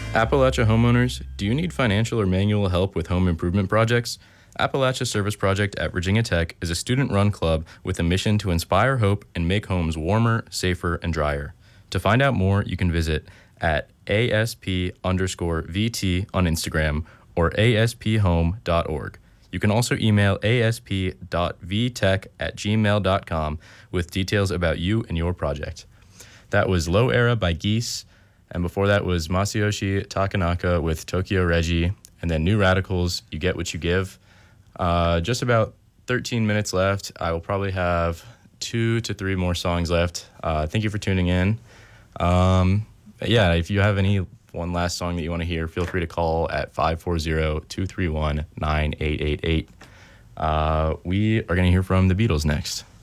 Appalachia homeowners, do you need financial or manual help with home improvement projects? Appalachia Service Project at Virginia Tech is a student-run club with a mission to inspire hope and make homes warmer, safer, and drier. To find out more, you can visit at ASP_VT on Instagram or asphome.org. You can also email asp.vtech@gmail.com with details about you and your project. That was Low Era by Geese, and before that was Masayoshi Takanaka with Tokyo Reggie, and then New Radicals, You Get What You Give. Just about 13 minutes left. I will probably have 2 to 3 more songs left. Thank you for tuning in. If you have one last song that you want to hear, feel free to call at 540-231-9888. We are going to hear from the Beatles next.